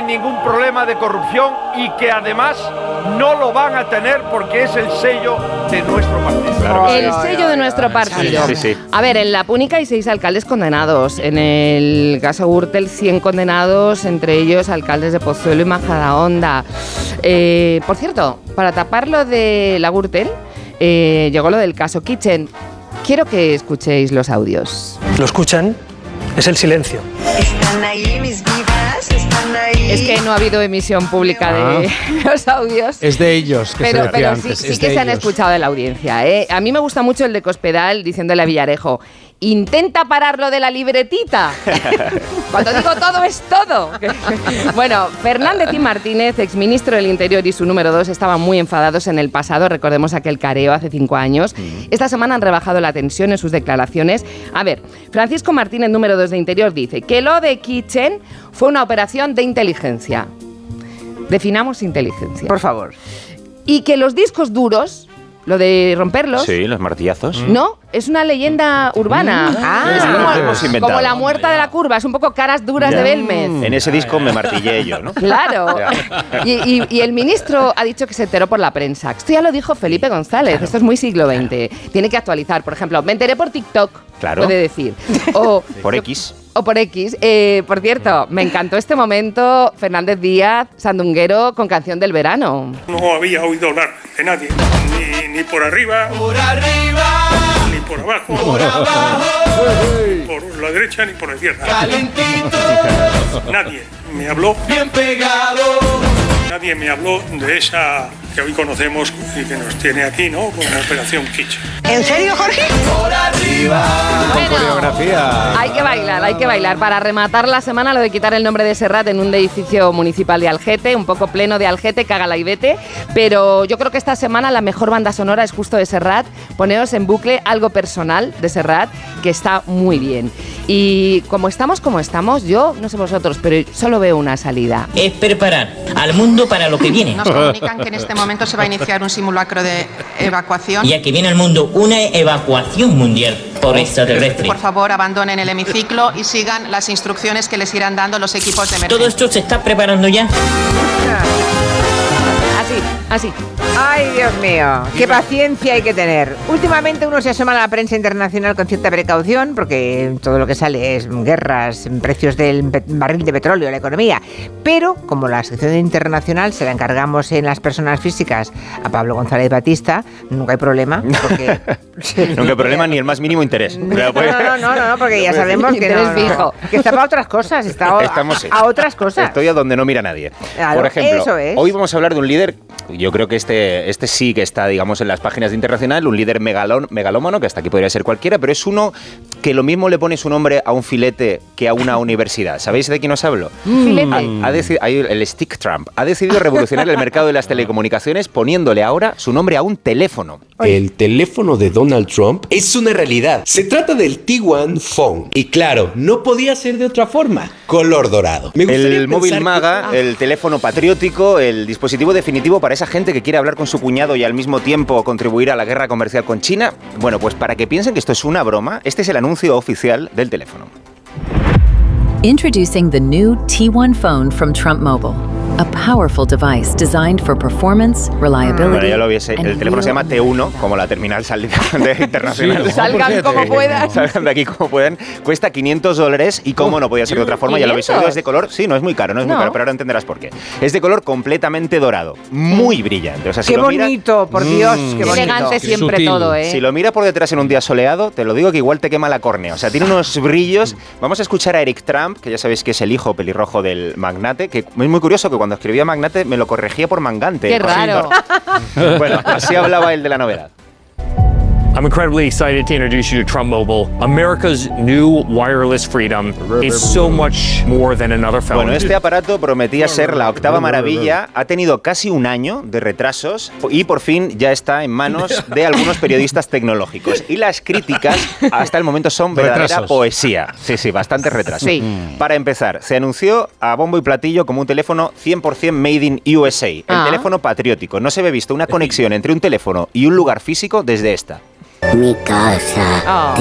ningún problema de corrupción y que además no lo van a tener porque es el sello de nuestro partido. Claro, el sello de nuestro partido. Sí. A ver, en La Púnica hay 6 alcaldes condenados. En el caso Gürtel, 100 condenados, entre ellos alcaldes de Pozuelo y Majadahonda. Por cierto, para tapar lo de la Gürtel, llegó lo del caso Kitchen. Quiero que escuchéis los audios. ¿Lo escuchan? Es el silencio. Están ahí mis vidas, están ahí. Es que no ha habido emisión pública de los audios. Es de ellos que se decía pero antes. sí que se han escuchado de la audiencia, ¿eh? A mí me gusta mucho el de Cospedal diciéndole a Villarejo: intenta parar lo de la libretita. Cuando digo todo es todo. Bueno, Fernández y Martínez, exministro del Interior y su número 2, estaban muy enfadados en el pasado. Recordemos aquel careo hace 5 años. Esta semana han rebajado la tensión en sus declaraciones. A ver, Francisco Martínez, número 2 de Interior, dice que lo de Kitchen fue una operación de inteligencia. Definamos inteligencia, Por favor. y que los discos duros, lo de romperlos, Sí, los martillazos. no, es una leyenda urbana. Es algo que hemos inventado. Como la muerta de la curva, es un poco caras duras Ya. de Belmez. En ese disco me martillé yo, ¿no? Claro. Ya. Y el ministro ha dicho que se enteró por la prensa. Esto ya lo dijo Felipe González. Esto es muy siglo XX. Tiene que actualizar. Por ejemplo, me enteré por TikTok. Claro. Puede decir. O Por X. O por X. Por cierto, me encantó este momento. Fernández Díaz, sandunguero, con canción del verano. No había oído hablar de nadie, ni por arriba, ni por abajo, ni por la derecha ni por la izquierda. Nadie me habló, nadie me habló de esa que hoy conocemos y que nos tiene aquí, ¿no? Como Operación Kitchen. ¿En serio, Jorge? Con coreografía. Hay que bailar. Para rematar la semana, lo de quitar el nombre de Serrat en un edificio municipal de Algete, un poco pleno de Algete, cágala y vete. Pero yo creo que esta semana la mejor banda sonora es justo de Serrat. Poneos en bucle algo personal de Serrat, que está muy bien. Y como estamos, yo, no sé vosotros, pero solo veo una salida. Es preparar al mundo para lo que viene. Nos comunican que en este momento se va a iniciar un simulacro de evacuación. Ya que viene al mundo una evacuación mundial por extraterrestre. Por favor, abandonen el hemiciclo y sigan las instrucciones que les irán dando los equipos de emergencia. ¿Todo esto se está preparando ya? Así. Ay, Dios mío, qué paciencia hay que tener. Últimamente uno se asoma a la prensa internacional con cierta precaución porque todo lo que sale es guerras, precios del barril de petróleo, la economía. Pero como la sección internacional se la encargamos en las personas físicas a Pablo González Batista, nunca hay problema. Porque Nunca hay problema ni el más mínimo interés. No, porque ya sabemos que Interés fijo. que está para otras cosas, Estamos a otras cosas. Estoy a donde no mira nadie. Claro, Por ejemplo, eso es. hoy vamos a hablar de un líder, yo creo que este sí que está, digamos, en las páginas de internacional, un líder megalómano, que hasta aquí podría ser cualquiera, pero es uno que lo mismo le pone su nombre a un filete que a una universidad. ¿Sabéis de quién os hablo? Filete. El Stick Trump ha decidido revolucionar el mercado de las telecomunicaciones poniéndole ahora su nombre a un teléfono. El teléfono de Donald Trump es una realidad. Se trata del T1 Phone. Y claro, no podía ser de otra forma. Color dorado. El móvil MAGA, el teléfono patriótico, el dispositivo definitivo para esa gente que quiere hablar con su cuñado y al mismo tiempo contribuir a la guerra comercial con China. Bueno, pues para que piensen que esto es una broma, este es el anuncio oficial del teléfono. Introducing the new T1 phone from Trump Mobile. A powerful device designed for performance, reliability. Bueno, ya lo viese. El teléfono se llama T1, como la terminal internacional. Sí, salgan como puedan. Salgan de aquí como puedan. Cuesta $500 y como no podía ser de otra forma, ya lo habéis oído, es de color. Sí, no es muy caro, muy caro, pero ahora entenderás por qué. Es de color completamente dorado, muy brillante. O sea, si qué lo mira, bonito, por Dios, qué bonito. Elegante siempre sutil. todo, ¿eh? Si lo mira por detrás en un día soleado, te lo digo que igual te quema la córnea. O sea, tiene unos brillos. Vamos a escuchar a Eric Trump, que ya sabéis que es el hijo pelirrojo del magnate, que es muy curioso que cuando escribía magnate me lo corregía por mangante. Qué raro. Bueno, así hablaba él de la novedad. I'm incredibly excited to introduce you to Trump Mobile. America's new wireless freedom is so much more than another phone. Bueno, este aparato prometía ser la octava maravilla. Ha tenido casi un año de retrasos y por fin ya está en manos de algunos periodistas tecnológicos. Y las críticas hasta el momento son verdadera poesía. Sí, bastante retraso. Sí. Para empezar, se anunció a bombo y platillo como un teléfono 100% made in USA. El teléfono patriótico. No se había visto una conexión entre un teléfono y un lugar físico desde esta. Mi casa,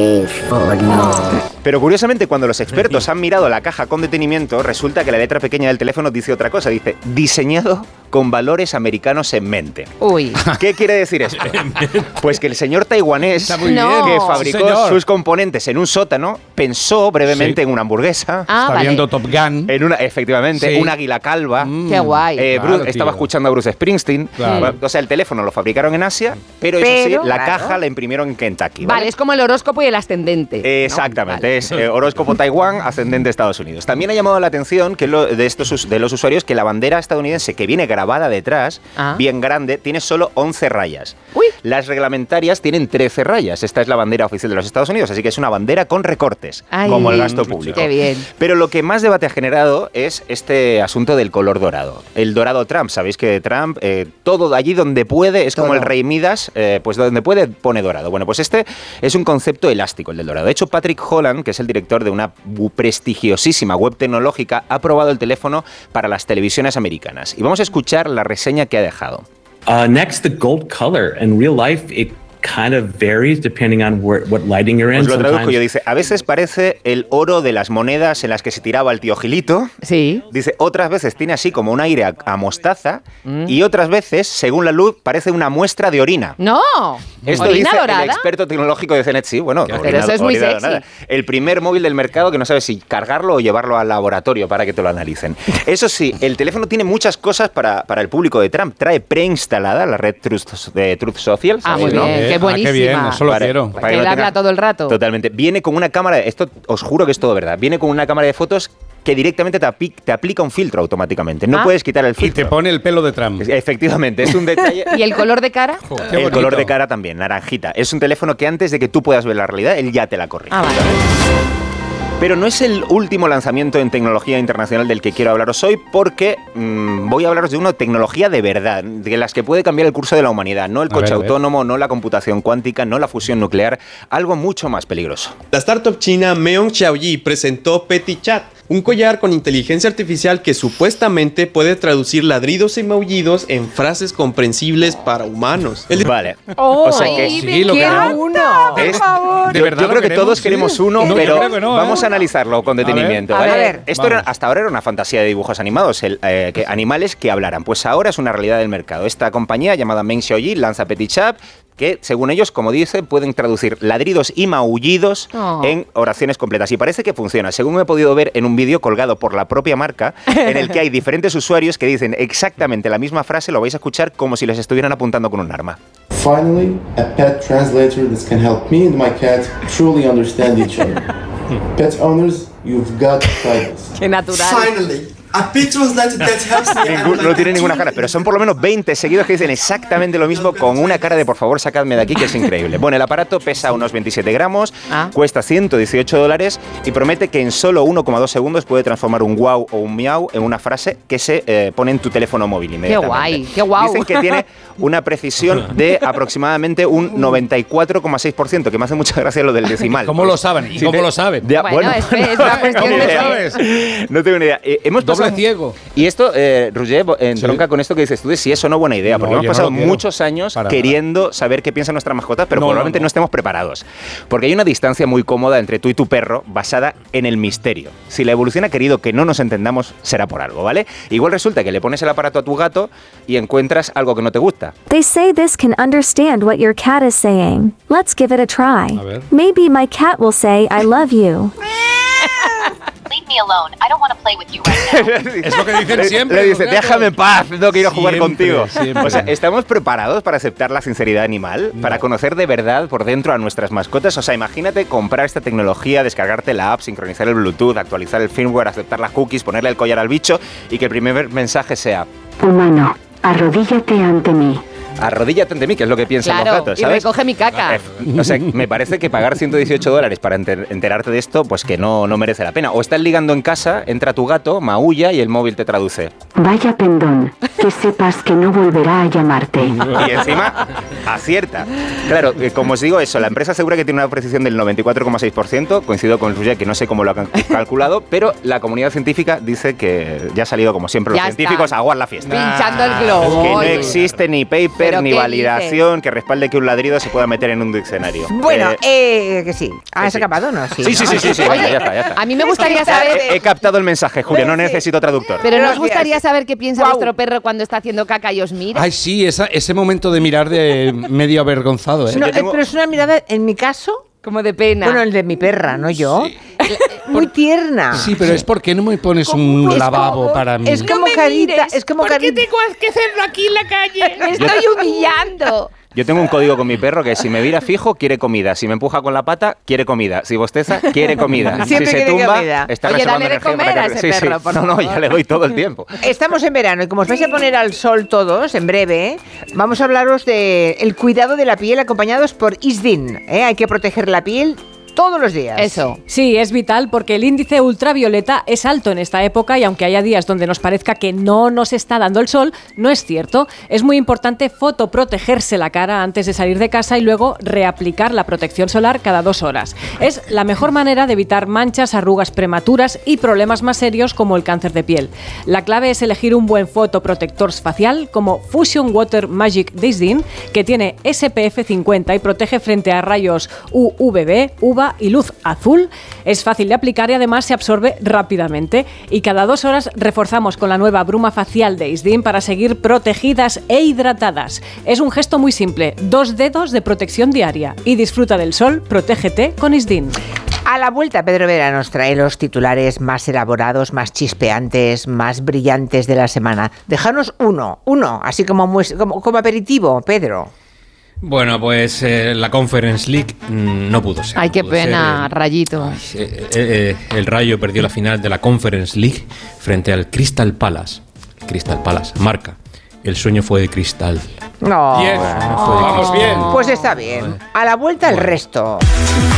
teléfono. Pero curiosamente, cuando los expertos han mirado la caja con detenimiento, resulta que la letra pequeña del teléfono dice otra cosa. Dice, diseñado con valores americanos en mente. Uy. ¿Qué quiere decir esto? Pues que el señor taiwanés que fabricó sus componentes en un sótano pensó brevemente en una hamburguesa. Está viendo Top Gun. Efectivamente, un águila calva. Qué guay. Estaba escuchando a Bruce Springsteen. Claro. O sea, el teléfono lo fabricaron en Asia, pero eso sí, la caja la imprimieron en Kentucky. Vale, es como el horóscopo y el ascendente. Exactamente. Vale. Es horóscopo Taiwán, ascendente Estados Unidos. También ha llamado la atención que de los usuarios que la bandera estadounidense que viene grabada detrás, bien grande, tiene solo 11 rayas. Uy. Las reglamentarias tienen 13 rayas. Esta es la bandera oficial de los Estados Unidos, así que es una bandera con recortes, como el gasto público. Qué bien. Pero lo que más debate ha generado es este asunto del color dorado. El dorado Trump, sabéis que Trump, todo allí donde puede, es como el rey Midas, pues donde puede pone dorado. Bueno, pues este es un concepto elástico, el del dorado. De hecho, Patrick Holland, que es el director de una prestigiosísima web tecnológica, ha probado el teléfono para las televisiones americanas. Y vamos a escuchar la reseña que ha dejado. Next, the gold color. In real life, it kind of varies depending on what lighting you're in. Os lo traduzco yo, dice, a veces parece el oro de las monedas en las que se tiraba el tío Gilito. Sí. Dice, otras veces tiene así como un aire a mostaza y otras veces, según la luz, parece una muestra de orina. ¡No! Esto ¿Orina dice dorada? el experto tecnológico de CNET, sí, bueno. Pero eso es muy sexy. Nada. El primer móvil del mercado que no sabes si cargarlo o llevarlo al laboratorio para que te lo analicen. Eso sí, el teléfono tiene muchas cosas para el público de Trump. Trae preinstalada la red Truth Social, ¿sabéis, muy bien, no? qué buenísima. Qué bien, eso lo quiero. Porque él habla todo el rato. Totalmente. Viene con una cámara, esto os juro que es todo verdad, viene con una cámara de fotos que directamente te aplica un filtro automáticamente. No puedes quitar el filtro. Y te pone el pelo de Trump. Efectivamente, es un detalle. ¿Y el color de cara? El color de cara también, naranjita. Es un teléfono que antes de que tú puedas ver la realidad, él ya te la corrige. Vale. Pero no es el último lanzamiento en tecnología internacional del que quiero hablaros hoy, porque voy a hablaros de una tecnología de verdad, de las que puede cambiar el curso de la humanidad. No el coche autónomo, no la computación cuántica, no la fusión nuclear, algo mucho más peligroso. La startup china Meong Xiaoyi presentó PetiChat, un collar con inteligencia artificial que supuestamente puede traducir ladridos y maullidos en frases comprensibles para humanos. Vale. Oh, o sea que sí, lo quiero uno, por favor. Yo creo que todos queremos uno, no, pero no, vamos a analizarlo con detenimiento. A ver, ¿vale? a ver. Esto hasta ahora era una fantasía de dibujos animados, animales que hablaran. Pues ahora es una realidad del mercado. Esta compañía llamada Meng Xiaoyi lanza PetiChat, que según ellos, como dice, pueden traducir ladridos y maullidos en oraciones completas. Y parece que funciona, según he podido ver en un vídeo colgado por la propia marca, en el que hay diferentes usuarios que dicen exactamente la misma frase, lo vais a escuchar como si les estuvieran apuntando con un arma. Finally, a pet translator that can help me and my cat truly understand each other. Pet owners, you've got to try this. Qué natural. Finally. A pet translator that helps me. No tiene ninguna cara, pero son por lo menos 20 seguidos que dicen exactamente lo mismo con una cara de por favor sacadme de aquí, que es increíble. Bueno, el aparato pesa unos 27 gramos, cuesta $118 y promete que en solo 1,2 segundos puede transformar un wow o un miau en una frase que se pone en tu teléfono móvil inmediatamente. Qué guay. Dicen que tiene una precisión de aproximadamente un 94,6%, que me hace mucha gracia lo del decimal. ¿Cómo lo saben? ¿Y cómo lo saben? Bueno, es una cuestión de sabes? No tengo ni idea. Hemos pasado ciego. Y esto, Roger, entronca con esto que dices tú de si es o no buena idea, porque hemos pasado muchos años queriendo saber qué piensan nuestras mascotas, pero probablemente no estemos preparados. Porque hay una distancia muy cómoda entre tú y tu perro basada en el misterio. Si la evolución ha querido que no nos entendamos, será por algo, ¿vale? Igual resulta que le pones el aparato a tu gato y encuentras algo que no te gusta. They say this can understand what your cat is saying. Let's give it a try. Maybe my cat will say I love you. Leave me alone. I don't want to play with you right now. Es lo que dicen siempre. Le dice, déjame en paz, no quiero jugar contigo. Siempre. O sea, ¿estamos preparados para aceptar la sinceridad animal? ¿Para conocer de verdad por dentro a nuestras mascotas? O sea, imagínate comprar esta tecnología, descargarte la app, sincronizar el Bluetooth, actualizar el firmware, aceptar las cookies, ponerle el collar al bicho y que el primer mensaje sea: humano, arrodíllate ante mí. Arrodíllate ante mí, que es lo que piensan los gatos, ¿sabes? Y recoge mi caca. O sea, me parece que pagar $118 para enterarte de esto, pues que no merece la pena. O estás ligando en casa, entra tu gato, maulla y el móvil te traduce. Vaya pendón, que sepas que no volverá a llamarte. Y encima, acierta. Claro, como os digo eso, la empresa asegura que tiene una precisión del 94,6%, coincido con Roger, que no sé cómo lo han calculado, pero la comunidad científica dice que ya ha salido, como siempre, los científicos a aguar la fiesta. Pinchando el globo. Que no existe ni PayPal, paper ¿Pero ni qué validación que respalde que un ladrido se pueda meter en un diccionario. Bueno, que sí. ¿Has acabado, no? Sí. Venga, ya está. A mí me gustaría saber... He captado el mensaje, Julia, no necesito traductor. Pero nos gustaría saber qué piensa vuestro perro cuando está haciendo caca y os mira. Ay, sí, ese momento de mirar de medio avergonzado, ¿eh? No, pero es una mirada, en mi caso... Como de pena. Bueno, el de mi perra, no yo. Sí. Muy tierna. Sí, pero es porque no me pones un lavabo para mí. Es como carita, es como carita. ¿Por qué tengo que hacerlo aquí en la calle? Me estoy humillando. Yo tengo un código con mi perro que si me mira fijo, quiere comida. Si me empuja con la pata, quiere comida. Si bosteza, quiere comida. Siempre si se quiere tumba, comida. está Oye, reservando dale de energía comer para a que... ese perro, por favor. No, ya le doy todo el tiempo. Estamos en verano y como os vais a poner al sol todos, en breve, vamos a hablaros del cuidado de la piel acompañados por Isdin. Hay que proteger la piel todos los días. Eso. Sí, es vital porque el índice ultravioleta es alto en esta época y aunque haya días donde nos parezca que no nos está dando el sol, no es cierto. Es muy importante fotoprotegerse la cara antes de salir de casa y luego reaplicar la protección solar cada 2 horas. Es la mejor manera de evitar manchas, arrugas prematuras y problemas más serios como el cáncer de piel. La clave es elegir un buen fotoprotector facial como Fusion Water Magic de Isdin, que tiene SPF 50 y protege frente a rayos UVB, UVA y luz azul. Es fácil de aplicar y además se absorbe rápidamente. Y cada 2 horas reforzamos con la nueva bruma facial de Isdin para seguir protegidas e hidratadas. Es un gesto muy simple, 2 dedos de protección diaria. Y disfruta del sol, protégete con Isdin. A la vuelta, Pedro Vera nos trae los titulares más elaborados, más chispeantes, más brillantes de la semana. Déjanos uno, así como aperitivo, Pedro. Bueno, pues la Conference League no pudo ser. Ay, qué pena, Rayito. El Rayo perdió la final de la Conference League frente al Crystal Palace. Crystal Palace, marca. El sueño fue de cristal. No. Vamos bien. Pues está bien. A la vuelta el resto.